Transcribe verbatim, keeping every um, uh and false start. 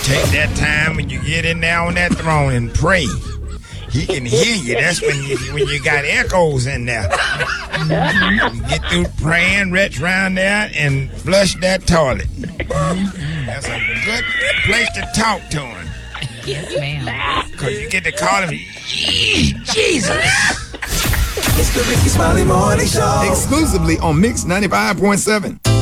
Take that time when you get in there on that throne and pray. He can hear you. That's when you when you got echoes in there. You get through praying, retch around there, and flush that toilet. That's a good place to talk to him. Yes, ma'am. Because you get to call him, Jesus. It's the Ricky Smiley Morning Show. Exclusively on Mix ninety-five point seven.